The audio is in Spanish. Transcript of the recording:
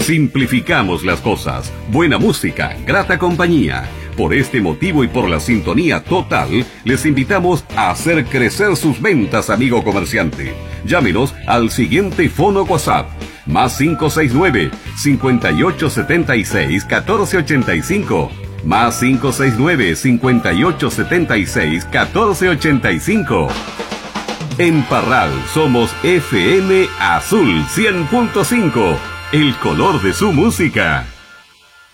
Simplificamos las cosas. Buena música, grata compañía. Por este motivo y por la sintonía total, les invitamos a hacer crecer sus ventas, amigo comerciante. Llámenos al siguiente fono WhatsApp, más 569-5876-1485. Más 569-5876-1485. En Parral somos FM Azul 100.5, el color de su música.